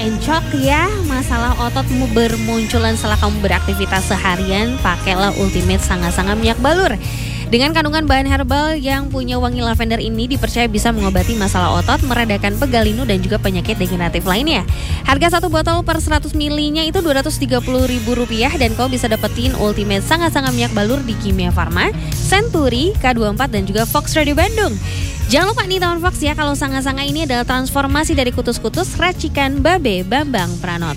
encok ya, masalah ototmu bermunculan setelah kamu beraktivitas seharian, pakailah Ultimate Sanga-Sanga Minyak Balur. Dengan kandungan bahan herbal yang punya wangi lavender ini dipercaya bisa mengobati masalah otot, meredakan pegal linu dan juga penyakit degeneratif lainnya. Harga satu botol per 100 ml-nya itu Rp230.000 dan kau bisa dapetin Ultimate Sanga-Sanga Minyak Balur di Kimia Farma, Century, K24 dan juga Fox Radio Bandung. Jangan lupa nih teman Fox ya, kalau Sanga-Sanga ini adalah transformasi dari kutus-kutus racikan Babe Bambang Pranoto.